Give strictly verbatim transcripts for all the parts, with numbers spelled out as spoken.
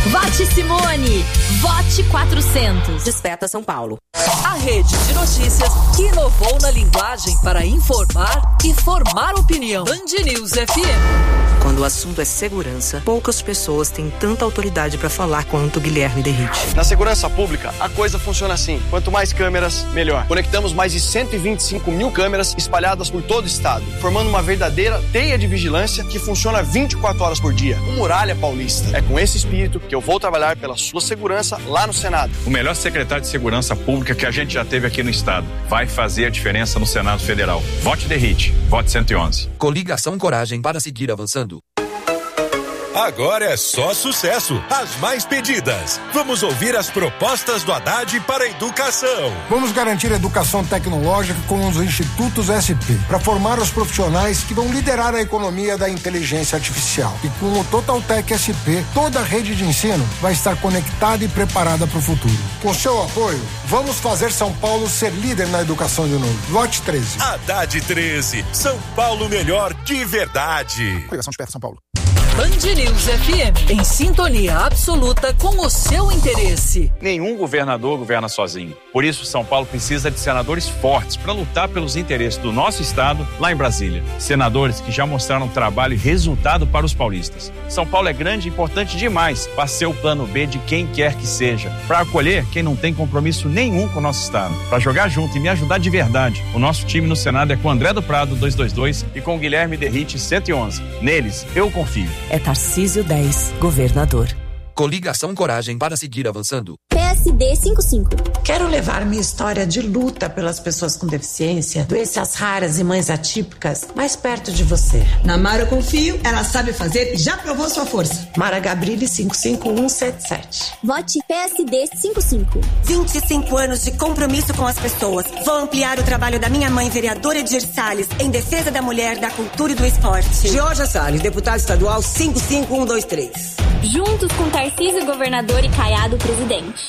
Vote Simone! Vote quatrocentos! Desperta São Paulo. A rede de notícias que inovou na linguagem para informar e formar opinião. Band News F M. Quando o assunto é segurança, poucas pessoas têm tanta autoridade para falar quanto Guilherme Derrite. Na segurança pública, a coisa funciona assim. Quanto mais câmeras, melhor. Conectamos mais de cento e vinte e cinco mil câmeras espalhadas por todo o estado, formando uma verdadeira teia de vigilância que funciona vinte e quatro horas por dia. O Muralha Paulista. É com esse espírito que eu vou trabalhar pela sua segurança lá no Senado. O melhor secretário de segurança pública que a gente já teve aqui no estado. Vai fazer a diferença no Senado Federal. Vote Derrite. Vote cento e onze. Coligação Coragem para seguir avançando. Agora é só sucesso, as mais pedidas. Vamos ouvir as propostas do Haddad para a educação. Vamos garantir a educação tecnológica com os institutos S P, para formar os profissionais que vão liderar a economia da inteligência artificial. E com o Totaltec S P, toda a rede de ensino vai estar conectada e preparada para o futuro. Com seu apoio, vamos fazer São Paulo ser líder na educação de novo. Vote treze. Haddad treze, São Paulo melhor de verdade. Coligação Desperta São Paulo. Band News F M, em sintonia absoluta com o seu interesse. Nenhum governador governa sozinho. Por isso, São Paulo precisa de senadores fortes para lutar pelos interesses do nosso estado lá em Brasília. Senadores que já mostraram trabalho e resultado para os paulistas. São Paulo é grande e importante demais para ser o plano B de quem quer que seja. Para acolher quem não tem compromisso nenhum com o nosso estado. Para jogar junto e me ajudar de verdade. O nosso time no Senado é com André do Prado, duzentos e vinte e dois, e com Guilherme Derrite, cento e onze. Neles, eu confio. É Tarcísio dez, governador. Coligação Coragem para seguir avançando. P S D cinquenta e cinco. Quero levar minha história de luta pelas pessoas com deficiência, doenças raras e mães atípicas mais perto de você. Na Mara eu confio, ela sabe fazer e já provou sua força. Mara Gabrilli cinco cinco um sete sete. Vote P S D cinquenta e cinco. vinte e cinco anos de compromisso com as pessoas. Vou ampliar o trabalho da minha mãe, vereadora Edir Salles, em defesa da mulher, da cultura e do esporte. Georgia Salles, deputada estadual cinco cinco um dois três. Juntos com Tarcísio, governador, e Caiado, presidente.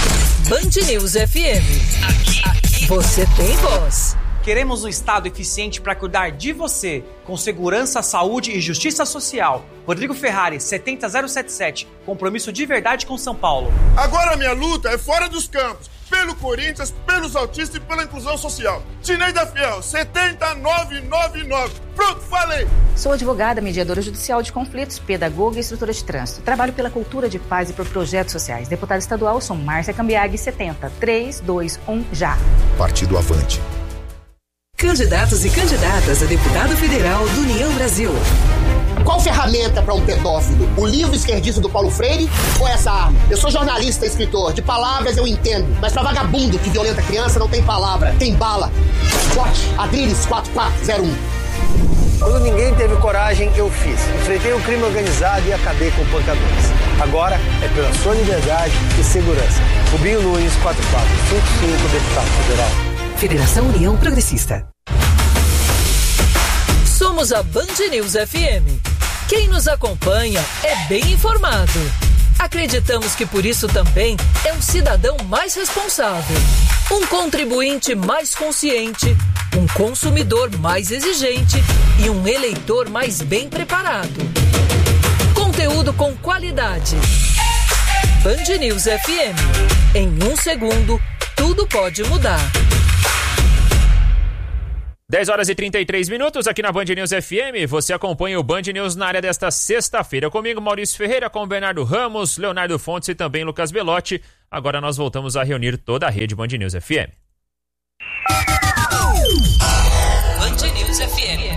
Band News F M. Aqui, aqui você tem voz. Queremos um Estado eficiente para cuidar de você, com segurança, saúde e justiça social. Rodrigo Ferrari, setenta zero setenta e sete. Compromisso de verdade com São Paulo. Agora a minha luta é fora dos campos. Pelo Corinthians, pelos autistas e pela inclusão social. Sineida Fiel, setenta nove noventa e nove. Pronto, falei! Sou advogada, mediadora judicial de conflitos, pedagoga e instrutora de trânsito. Trabalho pela cultura de paz e por projetos sociais. Deputada estadual, sou Márcia Cambiaghi, setenta três dois um já. Partido Avante. Candidatos e candidatas a deputado federal do União Brasil. Qual ferramenta para um pedófilo? O livro esquerdista do Paulo Freire ou essa arma? Eu sou jornalista e escritor. De palavras eu entendo. Mas para vagabundo que violenta criança não tem palavra, tem bala. Vote Adriles quatro quatro zero um. Quando ninguém teve coragem, eu fiz. Enfrentei o crime organizado e acabei com pancadores. Agora é pela sua liberdade e segurança. Rubinho Nunes, quatro quatro cinco cinco, deputado federal. Federação União Progressista. Somos a Band News F M. Quem nos acompanha é bem informado. Acreditamos que por isso também é um cidadão mais responsável, um contribuinte mais consciente, um consumidor mais exigente e um eleitor mais bem preparado. Conteúdo com qualidade. Band News F M. Em um segundo, tudo pode mudar. dez horas e trinta e três minutos aqui na Band News F M. Você acompanha o Band News na área desta sexta-feira. Comigo, Maurício Ferreira, com Bernardo Ramos, Leonardo Fontes e também Lucas Belotti. Agora nós voltamos a reunir toda a rede Band News F M. Band News F M.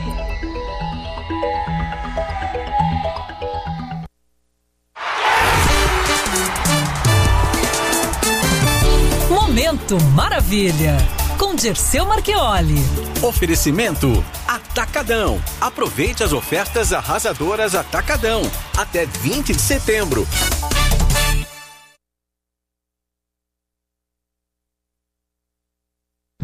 Momento Maravilha, com Dirceu Marchioli. Oferecimento Atacadão. Aproveite as ofertas arrasadoras Atacadão. Até vinte de setembro.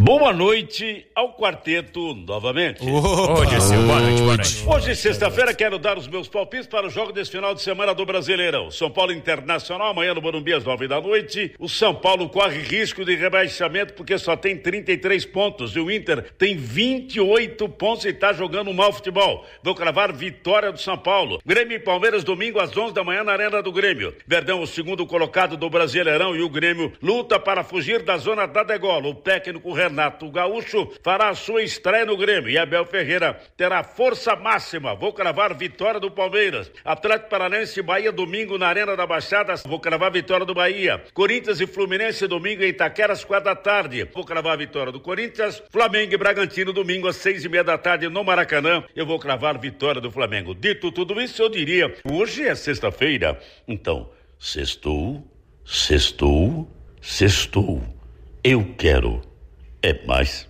Boa noite ao quarteto novamente. Ô, Dirceu, boa noite, boa noite. Hoje, sexta-feira, quero dar os meus palpites para o jogo desse final de semana do Brasileirão. São Paulo Internacional, amanhã no Morumbi às nove da noite. O São Paulo corre risco de rebaixamento porque só tem trinta e três pontos. E o Inter tem vinte e oito pontos e está jogando um mau futebol. Vou cravar vitória do São Paulo. Grêmio e Palmeiras, domingo às onze da manhã na Arena do Grêmio. Verdão, o segundo colocado do Brasileirão, e o Grêmio luta para fugir da zona da degola. O técnico Renato Gaúcho fará a sua estreia no Grêmio e Abel Ferreira terá força máxima. Vou cravar vitória do Palmeiras. Atlético Paranaense e Bahia domingo na Arena da Baixada. Vou cravar vitória do Bahia. Corinthians e Fluminense domingo em Itaquera às quatro da tarde. Vou cravar vitória do Corinthians. Flamengo e Bragantino domingo às seis e meia da tarde no Maracanã. Eu vou cravar vitória do Flamengo. Dito tudo isso, eu diria, hoje é sexta-feira. Então, sextou, sextou, sextou. Eu quero é mais.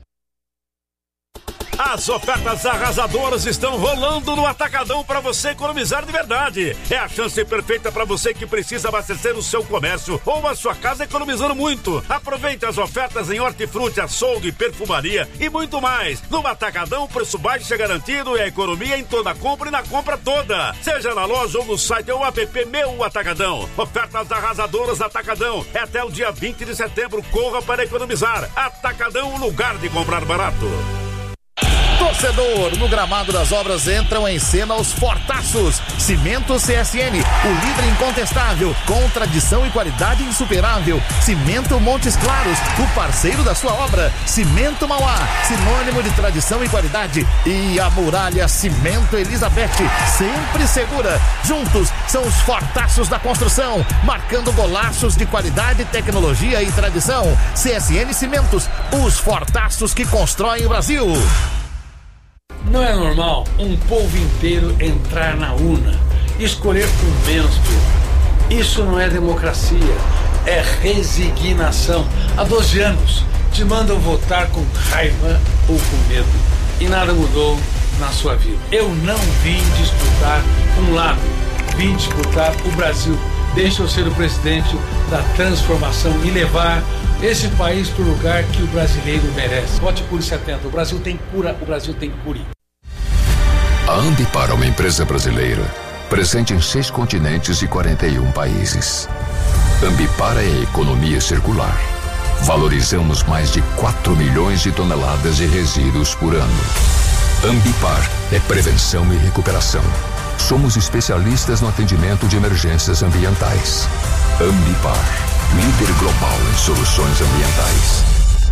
As ofertas arrasadoras estão rolando no Atacadão para você economizar de verdade. É a chance perfeita para você que precisa abastecer o seu comércio ou a sua casa economizando muito. Aproveite as ofertas em hortifruti, açougue, perfumaria e muito mais. No Atacadão, o preço baixo é garantido e a economia em toda compra e na compra toda. Seja na loja ou no site ou app Meu Atacadão. Ofertas arrasadoras Atacadão. É até o dia vinte de setembro. Corra para economizar. Atacadão, o lugar de comprar barato. Torcedor, no gramado das obras entram em cena os fortaços. Cimento C S N, o líder incontestável, com tradição e qualidade insuperável. Cimento Montes Claros, o parceiro da sua obra. Cimento Mauá, sinônimo de tradição e qualidade. E a Muralha Cimento Elizabeth, sempre segura. Juntos são os fortaços da construção, marcando golaços de qualidade, tecnologia e tradição. C S N Cimentos, os fortaços que constroem o Brasil. Não é normal um povo inteiro entrar na urna, escolher por menos pior. Isso não é democracia, é resignação. Há doze anos te mandam votar com raiva ou com medo e nada mudou na sua vida. Eu não vim disputar um lado, vim disputar o Brasil. Deixa eu ser o presidente da transformação e levar esse país para o lugar que o brasileiro merece. Vote Cure setenta. O Brasil tem cura, o Brasil tem cure. A Ambipar é uma empresa brasileira, presente em seis continentes e quarenta e um países. Ambipar é a economia circular. Valorizamos mais de quatro milhões de toneladas de resíduos por ano. Ambipar é prevenção e recuperação. Somos especialistas no atendimento de emergências ambientais. Ambipar, líder global em soluções ambientais.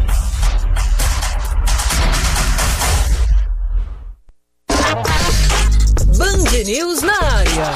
Band News na área.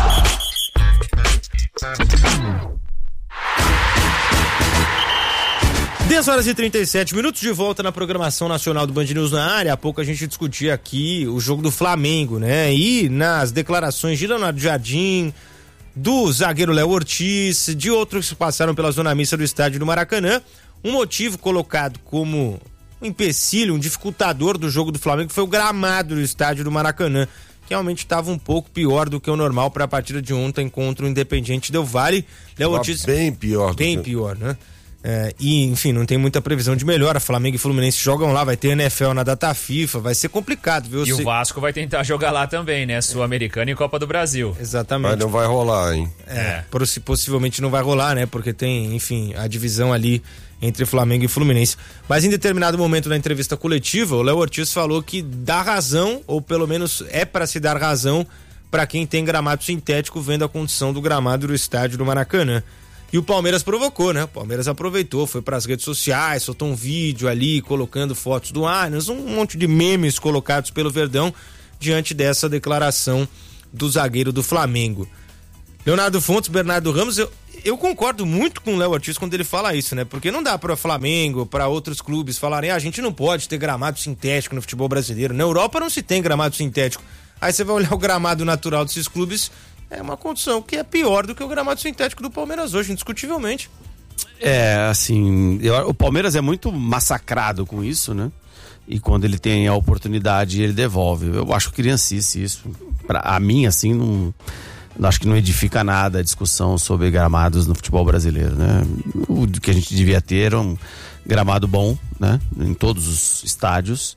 dez horas e trinta e sete minutos de volta na programação nacional do Band News na área. Há pouco a gente discutia aqui o jogo do Flamengo, né? E nas declarações de Leonardo Jardim, do zagueiro Léo Ortiz, de outros que passaram pela zona mista do estádio do Maracanã, um motivo colocado como um empecilho, um dificultador do jogo do Flamengo foi o gramado do estádio do Maracanã, que realmente estava um pouco pior do que o normal para a partida de ontem contra o Independiente Del Valle. Léo Ortiz bem pior, bem do que... pior, né? É, e enfim, não tem muita previsão de melhora. Flamengo e Fluminense jogam lá, vai ter N F L na data FIFA, vai ser complicado, viu? E Se... o Vasco vai tentar jogar lá também, né? Sul-Americana e Copa do Brasil. Exatamente. Mas não vai rolar, hein? É, é. Possivelmente não vai rolar, né? Porque tem, enfim, a divisão ali entre Flamengo e Fluminense. Mas em determinado momento da entrevista coletiva, o Léo Ortiz falou que dá razão, ou pelo menos é para se dar razão, para quem tem gramado sintético, vendo a condição do gramado do estádio do Maracanã. E o Palmeiras provocou, né? O Palmeiras aproveitou, foi para as redes sociais, soltou um vídeo ali, colocando fotos do Arnes, um monte de memes colocados pelo Verdão diante dessa declaração do zagueiro do Flamengo. Leonardo Fontes, Bernardo Ramos, eu, eu concordo muito com o Léo Ortiz quando ele fala isso, né? Porque não dá para o Flamengo, para outros clubes falarem, ah, a gente não pode ter gramado sintético no futebol brasileiro. Na Europa não se tem gramado sintético. Aí você vai olhar o gramado natural desses clubes, é uma condição que é pior do que o gramado sintético do Palmeiras hoje, indiscutivelmente. É, assim, eu, o Palmeiras é muito massacrado com isso, né? E quando ele tem a oportunidade, ele devolve. Eu acho criancice isso. Pra, a mim, assim, não, acho que não edifica nada a discussão sobre gramados no futebol brasileiro, né? O que a gente devia ter é um gramado bom, né? Em todos os estádios.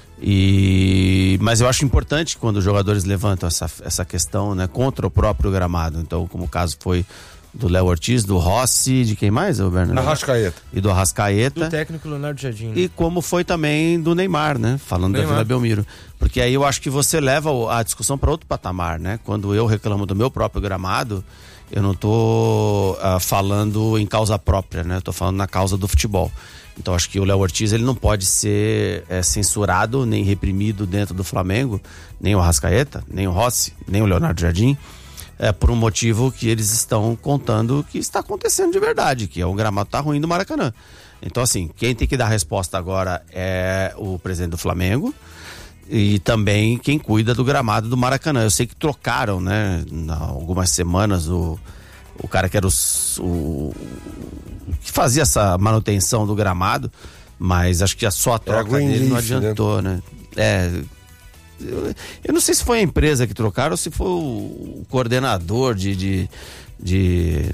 E mas eu acho importante quando os jogadores levantam essa, essa questão, né, contra o próprio gramado. Então, como o caso foi do Léo Ortiz, do Rossi, de quem mais, Bernardo? Arrascaeta. E do Arrascaeta. Do técnico Leonardo Jardim. Né? E como foi também do Neymar, né? Falando Neymar. Da Vila Belmiro. Porque aí eu acho que você leva a discussão para outro patamar, né? Quando eu reclamo do meu próprio gramado, eu não tô uh, falando em causa própria, né? Eu tô falando na causa do futebol. Então acho que o Léo Ortiz, ele não pode ser é, censurado nem reprimido dentro do Flamengo, nem o Arrascaeta, nem o Rossi, nem o Leonardo Jardim. É por um motivo que eles estão contando que está acontecendo de verdade, que é o gramado tá ruim do Maracanã. Então, assim, quem tem que dar a resposta agora é o presidente do Flamengo e também quem cuida do gramado do Maracanã. Eu sei que trocaram, né, há algumas semanas o, o cara que era o, o que fazia essa manutenção do gramado, mas acho que só a troca é dele não adiantou, né? né? É... Eu, eu não sei se foi a empresa que trocaram ou se foi o coordenador de, de, de,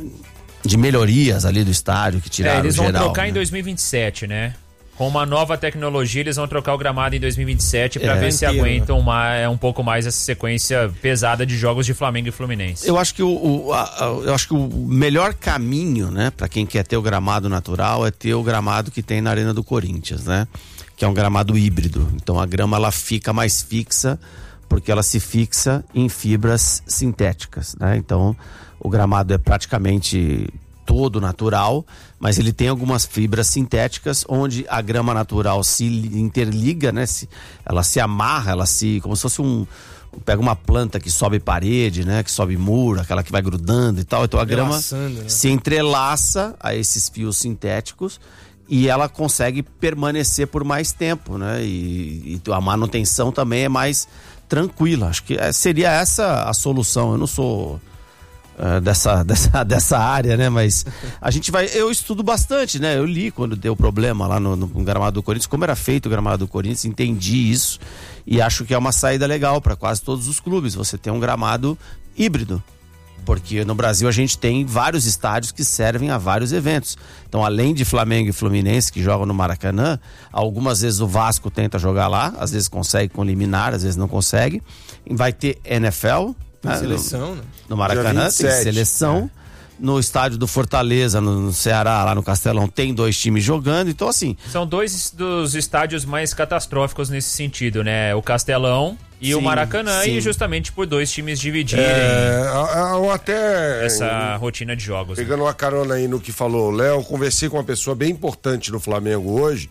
de melhorias ali do estádio que tiraram o geral. É, eles vão geral, trocar né? em dois mil e vinte e sete, né? Com uma nova tecnologia, eles vão trocar o gramado em dois mil e vinte e sete para é, ver se inteiro, aguentam né? uma, um pouco mais essa sequência pesada de jogos de Flamengo e Fluminense. Eu acho que o, o, a, a, eu acho que o melhor caminho, né, para quem quer ter o gramado natural é ter o gramado que tem na Arena do Corinthians, né? Que é um gramado híbrido. Então a grama ela fica mais fixa porque ela se fixa em fibras sintéticas, né? Então o gramado é praticamente todo natural, mas ele tem algumas fibras sintéticas onde a grama natural se interliga, né? Se, ela se amarra, ela se como se fosse um pega uma planta que sobe parede, né? Que sobe muro, aquela que vai grudando e tal. Então a grama né? se entrelaça a esses fios sintéticos e ela consegue permanecer por mais tempo, né? E, e a manutenção também é mais tranquila. Acho que seria essa a solução. Eu não sou uh, dessa, dessa, dessa área, né? Mas a gente vai... Eu estudo bastante, né? Eu li quando deu problema lá no, no gramado do Corinthians, como era feito o gramado do Corinthians, entendi isso e acho que é uma saída legal para quase todos os clubes. Você tem um gramado híbrido. Porque no Brasil a gente tem vários estádios que servem a vários eventos. Então, além de Flamengo e Fluminense que jogam no Maracanã, algumas vezes o Vasco tenta jogar lá, às vezes consegue com liminar, às vezes não consegue. E vai ter N F L, né? Seleção, no, né? no Maracanã tem seleção. É. No estádio do Fortaleza, no, no Ceará, lá no Castelão, tem dois times jogando. Então, assim... São dois dos estádios mais catastróficos nesse sentido, né? O Castelão e sim, o Maracanã, sim. E justamente por dois times dividirem é, eu até essa rotina de jogos. Pegando né? uma carona aí no que falou o Léo, conversei com uma pessoa bem importante no Flamengo hoje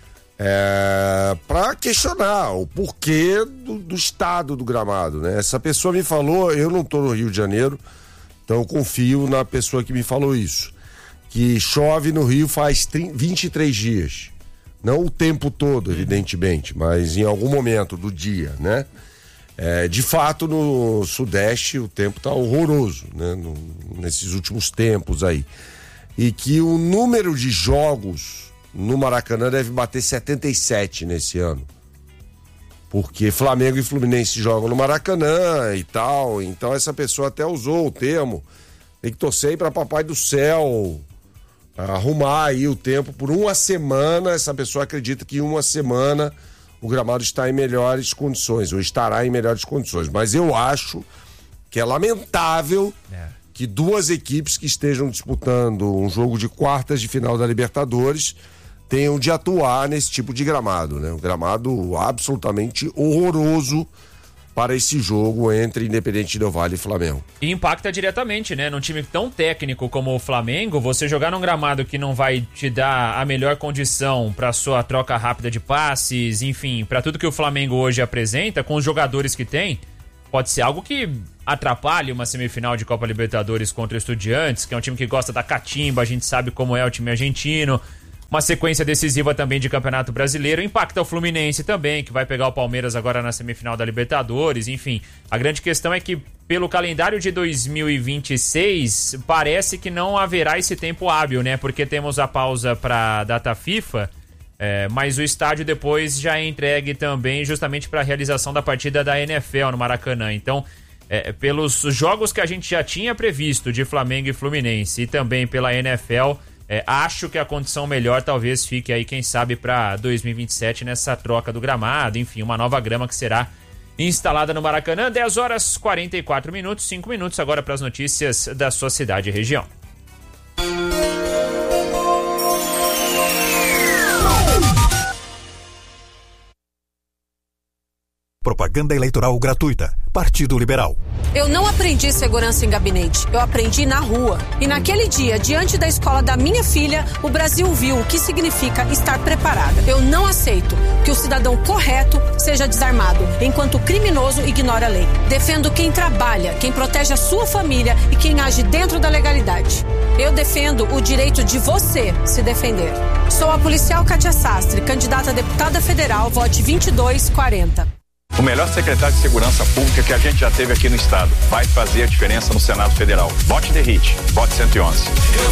é, para questionar o porquê do, do estado do gramado, né? Essa pessoa me falou, eu não tô no Rio de Janeiro, então eu confio na pessoa que me falou isso, que chove no Rio faz vinte e três dias. Não o tempo todo, evidentemente, mas em algum momento do dia, né? É, de fato, no Sudeste o tempo tá horroroso, né? No, nesses últimos tempos aí. E que o número de jogos no Maracanã deve bater setenta e sete nesse ano. Porque Flamengo e Fluminense jogam no Maracanã e tal, então essa pessoa até usou o termo, tem que torcer aí pra Papai do Céu arrumar aí o tempo por uma semana. Essa pessoa acredita que em uma semana o gramado está em melhores condições, ou estará em melhores condições. Mas eu acho que é lamentável é. que duas equipes que estejam disputando um jogo de quartas de final da Libertadores tenham de atuar nesse tipo de gramado, né? Um gramado absolutamente horroroso para esse jogo entre Independente Del Valle e Flamengo. E impacta diretamente, né? Num time tão técnico como o Flamengo, você jogar num gramado que não vai te dar a melhor condição para sua troca rápida de passes, enfim, para tudo que o Flamengo hoje apresenta, com os jogadores que tem, pode ser algo que atrapalhe uma semifinal de Copa Libertadores contra o Estudiantes, que é um time que gosta da catimba, a gente sabe como é o time argentino. Uma sequência decisiva também de Campeonato Brasileiro. Impacta o Fluminense também, que vai pegar o Palmeiras agora na semifinal da Libertadores. Enfim, a grande questão é que pelo calendário de dois mil e vinte e seis, parece que não haverá esse tempo hábil, né? Porque temos a pausa para data FIFA, é, mas o estádio depois já é entregue também justamente para a realização da partida da N F L no Maracanã. Então, é, pelos jogos que a gente já tinha previsto de Flamengo e Fluminense e também pela N F L, é, acho que a condição melhor talvez fique aí, quem sabe, para dois mil e vinte e sete nessa troca do gramado, enfim, uma nova grama que será instalada no Maracanã. Dez horas e quarenta e quatro minutos, cinco minutos agora para as notícias da sua cidade e região. Propaganda eleitoral gratuita. Partido Liberal. Eu não aprendi segurança em gabinete, eu aprendi na rua. E naquele dia, diante da escola da minha filha, o Brasil viu o que significa estar preparada. Eu não aceito que o cidadão correto seja desarmado, enquanto o criminoso ignora a lei. Defendo quem trabalha, quem protege a sua família e quem age dentro da legalidade. Eu defendo o direito de você se defender. Sou a policial Kátia Sastre, candidata a deputada federal, vote vinte e dois quarenta. O melhor secretário de Segurança Pública que a gente já teve aqui no estado. Vai fazer a diferença no Senado Federal. Vote D E R I T, vote cento e onze.